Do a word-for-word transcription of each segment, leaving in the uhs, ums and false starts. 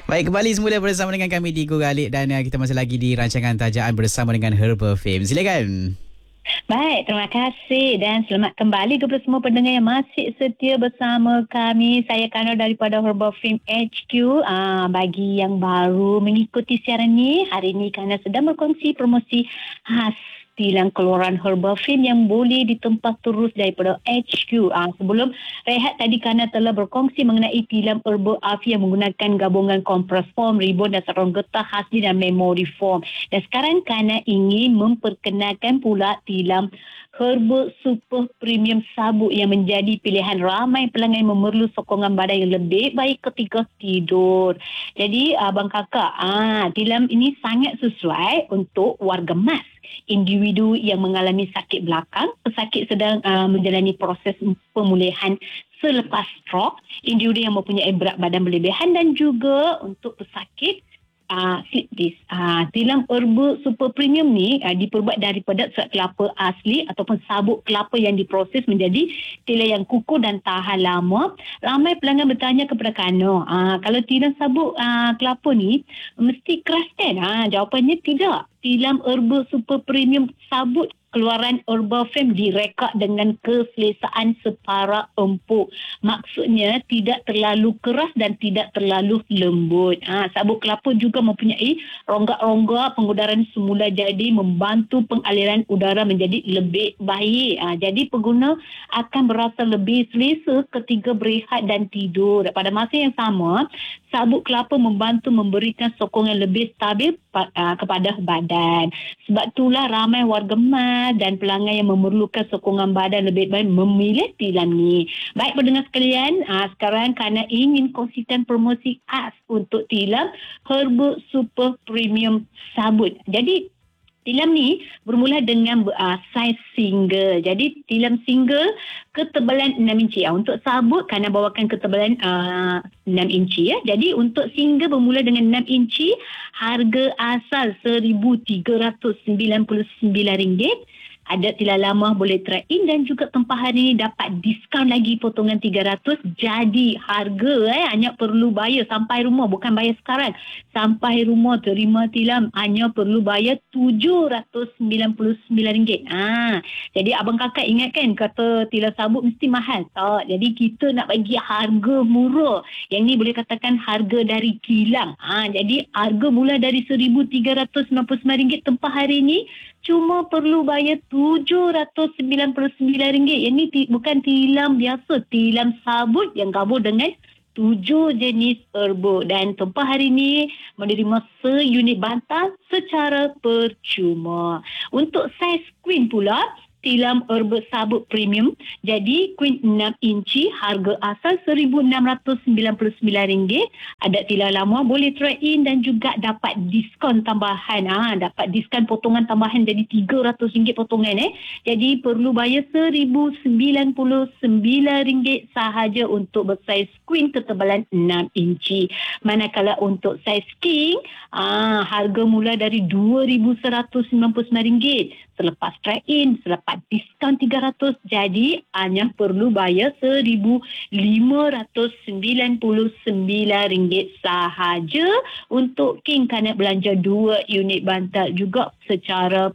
Baik, kembali semula bersama dengan kami di Google Alik dan uh, kita masih lagi di rancangan tajaan bersama dengan Herbal Fame. Silakan. Baik, terima kasih dan selamat kembali kepada semua pendengar yang masih setia bersama kami. Saya Kana daripada Herbal Fame H Q. Ah, bagi yang baru mengikuti siaran ni, hari ini Kana sedang berkongsi promosi khas tilam keluaran Herbal Fame yang boleh ditempah terus daripada H Q. Ah, sebelum rehat tadi Kana telah berkongsi mengenai tilam Herbal Afi yang menggunakan gabungan kompres foam, ribon dan sarung getah asli dan memory foam. Dan sekarang Kana ingin memperkenalkan pula tilam Herbal Super Premium Sabuk yang menjadi pilihan ramai pelanggan yang memerlu sokongan badan yang lebih baik ketika tidur. Jadi abang kakak, ah, tilam ini sangat sesuai untuk warga emas, individu yang mengalami sakit belakang, pesakit sedang uh, menjalani proses pemulihan selepas stroke, individu yang mempunyai berat badan berlebihan dan juga untuk pesakit Uh, slip disc. Uh, tilam Herbal Super Premium ni uh, diperbuat daripada serat kelapa asli ataupun sabuk kelapa yang diproses menjadi tilam yang kukuh dan tahan lama. Ramai pelanggan bertanya kepada Kana, uh, kalau tilam sabuk uh, kelapa ni mesti keras kan? Uh, jawapannya tidak. Tilam Herbal Super Premium sabuk keluaran Herbal Fame direka dengan keselesaan separa empuk. Maksudnya tidak terlalu keras dan tidak terlalu lembut. Ha, sabuk kelapa juga mempunyai rongga-rongga pengudaran semula jadi membantu pengaliran udara menjadi lebih baik. Ha, jadi pengguna akan berasa lebih selesa ketika berehat dan tidur. Pada masa yang sama, sabuk kelapa membantu memberikan sokongan lebih stabil uh, kepada badan. Sebab itulah ramai warga emas dan pelanggan yang memerlukan sokongan badan lebih baik memilih tilam ni. Baik pendengar sekalian, aa, sekarang Kana ingin kongsikan promosi khas untuk tilam Herbal Super Premium Sabut. Jadi tilam ni bermula dengan uh, saiz single. Jadi tilam single ketebalan enam inci. Uh, untuk sabut Kana bawakan ketebalan uh, enam inci ya. Jadi untuk single bermula dengan enam inci, harga asal seribu tiga ratus sembilan puluh sembilan ringgit. Ada tilam lama boleh trade in dan juga tempahan ini dapat diskaun lagi potongan tiga ratus. Jadi harga eh hanya perlu bayar sampai rumah, bukan bayar sekarang. Sampai rumah terima tilam hanya perlu bayar tujuh ratus sembilan puluh sembilan ringgit. Ah, jadi abang kakak ingat kan kata tilam sabuk mesti mahal. Tak. Jadi kita nak bagi harga murah. Yang ni boleh katakan harga dari kilang. Ah, jadi harga mula dari seribu tiga ratus sembilan puluh sembilan ringgit tempah hari ini cuma perlu bayar tujuh ratus sembilan puluh sembilan ringgit. Yang ni ti- bukan tilam biasa, tilam sabut yang gabung dengan tujuh jenis herba. Dan tempah hari ini menerima seunit bantal secara percuma. Untuk saiz queen pula, tilam Herbal Sabut Premium. Jadi queen enam inci, harga asal seribu enam ratus sembilan puluh sembilan ringgit. Ada tilam lama boleh trade in dan juga dapat diskaun tambahan. Ah, ha, dapat diskaun potongan tambahan jadi tiga ratus ringgit potongan eh. Jadi perlu bayar seribu sembilan puluh sembilan ringgit sahaja untuk bersaiz queen ketebalan enam inci. Manakala untuk saiz king, ah, harga mula dari dua ribu seratus sembilan puluh sembilan ringgit. Selepas trade in, selepas diskaun tiga ratus, jadi hanya perlu bayar seribu lima ratus sembilan puluh sembilan ringgit sahaja. Untuk king Kana belanja dua unit bantal juga secara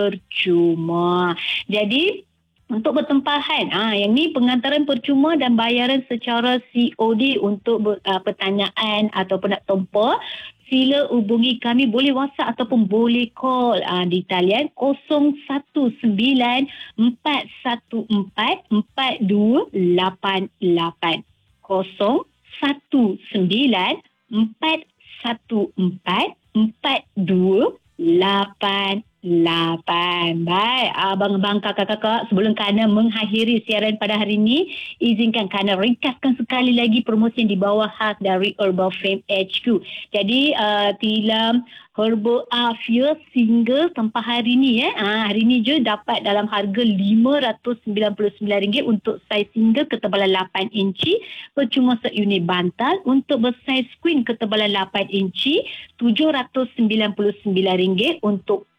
percuma. Jadi untuk bertempahan, ah, yang ni pengantaran percuma dan bayaran secara C O D. Untuk ber, uh, pertanyaan ataupun nak tempah, sila hubungi kami, boleh WhatsApp ataupun boleh call uh, di talian kosong satu sembilan empat satu empat empat dua lapan lapan. kosong satu sembilan empat satu empat empat dua lapan lapan. Baik, abang-abang, kakak-kakak, sebelum Kana mengakhiri siaran pada hari ini, izinkan Kana ringkaskan sekali lagi promosi yang dibawa khas dari Herbal Fame H Q. Jadi uh, tilam Herbal Afia single tempah hari ni eh. Ha, hari ni je dapat dalam harga lima ratus sembilan puluh sembilan ringgit untuk saiz single ketebalan lapan inci, percuma seunit bantal. Untuk bersaiz queen ketebalan lapan inci, tujuh ratus sembilan puluh sembilan ringgit. Untuk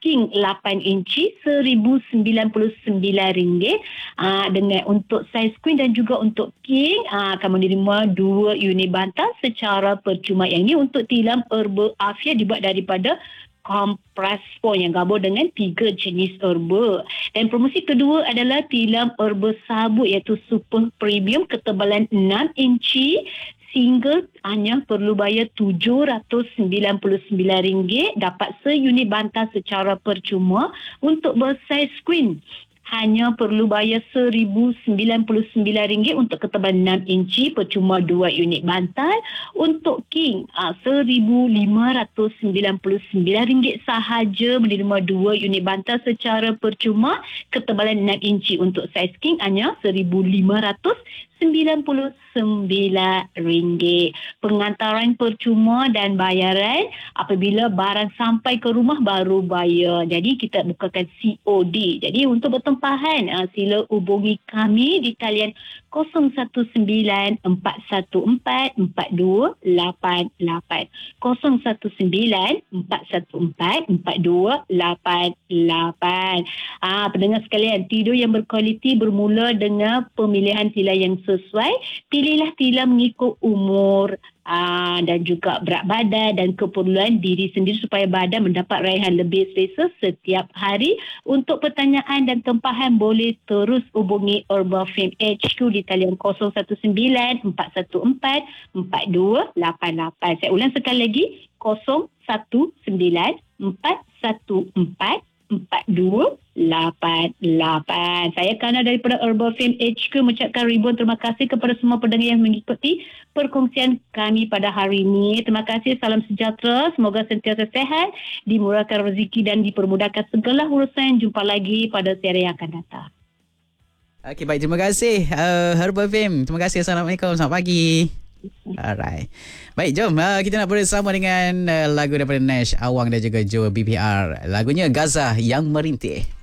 King lapan inci seribu sembilan puluh sembilan ringgit. Uh, dengan untuk saiz queen dan juga untuk king uh, akan menerima dua unit bantal secara percuma. Yang ini untuk tilam herba Afia dibuat daripada kompres foam yang gabung dengan tiga jenis herba. Dan promosi kedua adalah tilam herba sabut iaitu super premium ketebalan enam inci. Single hanya perlu bayar tujuh ratus sembilan puluh sembilan ringgit, dapat seunit bantal secara percuma. Untuk bersaiz queen hanya perlu bayar seribu sembilan puluh sembilan ringgit untuk ketebalan enam inci, percuma dua unit bantal. Untuk king uh, seribu lima ratus sembilan puluh sembilan ringgit sahaja, menerima dua unit bantal secara percuma, ketebalan enam inci. Untuk saiz king hanya seribu lima ratus sembilan puluh sembilan ringgit. Pengantaran percuma dan bayaran apabila barang sampai ke rumah baru bayar. Jadi kita bukakan C O D. Jadi untuk bertempahan sila hubungi kami di talian kosong satu sembilan empat satu empat empat dua lapan lapan. kosong satu sembilan empat satu empat empat dua lapan lapan. Ah, pendengar sekalian, tidur yang berkualiti bermula dengan pemilihan tilam yang sesuai. Pilihlah tilam mengikut umur aa, dan juga berat badan dan keperluan diri sendiri supaya badan mendapat raihan lebih selesa setiap hari. Untuk pertanyaan dan tempahan boleh terus hubungi Herbal Fame H Q di talian kosong satu sembilan empat satu empat empat dua lapan lapan. Saya ulang sekali lagi, kosong satu sembilan empat satu empat empat dua lapan lapan. Saya Kana daripada Herbal Fame H Q mengucapkan ribuan terima kasih kepada semua pendengar yang mengikuti perkongsian kami pada hari ini. Terima kasih, salam sejahtera, semoga sentiasa sehat, dimurahkan rezeki dan dipermudahkan segala urusan. Jumpa lagi pada siaran yang akan datang. Okey, baik, terima kasih uh, Herbal Fame. Terima kasih. Assalamualaikum, selamat pagi. Alright. Baik, jom uh, kita nak bersama dengan uh, lagu daripada Nash, Awang dan juga Joe B P R. Lagunya Gaza yang Merintih.